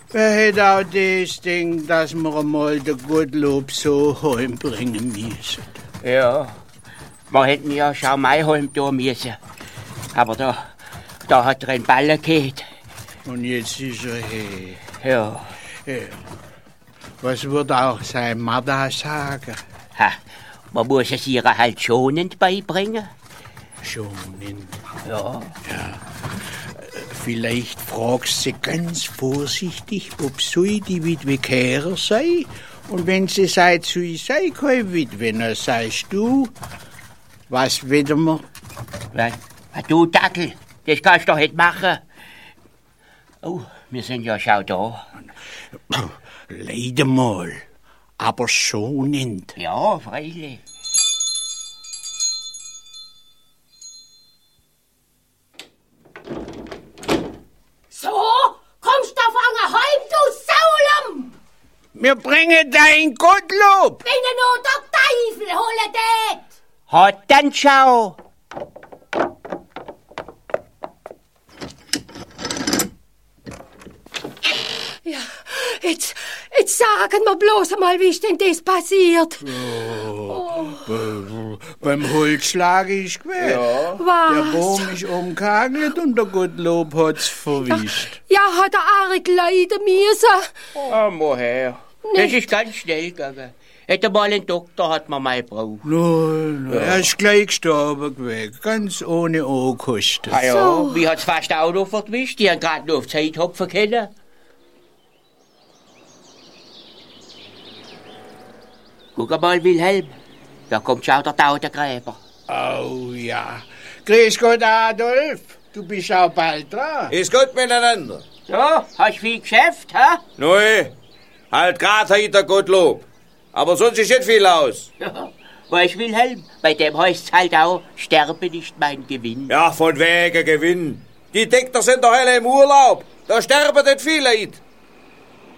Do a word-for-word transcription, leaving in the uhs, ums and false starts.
Wer hätte auch das Ding, dass wir einmal den Gottlob so heimbringen müssen? Ja, wir hätten ja schon mal heim tun müssen. Aber da, da hat er einen Ballen gehabt. Und jetzt ist er her. Ja. Ja. Was wird auch sein Mutter sagen? Ha, man muss es ihr halt schonend beibringen. Schonend? Ja. Ja. Vielleicht fragst sie ganz vorsichtig, ob sie die Witwe Kehrer sei. Und wenn sie sagt, sie sei keine Witwe, dann sagst du, was wollen wir? Was? Du Dackel, das kannst du doch nicht machen. Oh, wir sind ja schon da. Leider mal, aber schonend. Ja, freilich. So, kommst du fangen heim, du Saulum! Wir bringen dein Gottlob! Wenn er nur der Teufel holen tät! Hat dann schau! Ja, jetzt, jetzt sagen wir bloß einmal, wie ist denn das passiert? Oh, oh. Beim Holzschlag ist gewesen. Ja. Was? Der Baum ist umgehagelt und der Gottlob hat's verwischt. Ja, hat er arg leiden müssen. Oh, woher? Das ist ganz schnell gegangen. Hätte mal einen Doktor, hat man mal gebraucht. Nein, ja. Er ist gleich gestorben gewesen, ganz ohne Ankosten. Ah ja, So. wie hat's fast auch noch verwischt? Die haben gerade noch auf Zeit hopfen können. Guck mal, Wilhelm. Da kommt schon der Tautengräber. Oh ja. Grüß Gott, Adolf. Du bist auch bald dran. Ist gut miteinander. So, hast du viel Geschäft, hä? Neu, halt grad hinter Gottlob. Aber sonst ist nicht viel aus. Ja, weißt du, Wilhelm, bei dem heißt's halt auch, sterbe nicht mein Gewinn. Ja, von wegen Gewinn. Die Dekter sind doch alle im Urlaub. Da sterben nicht viele Leute.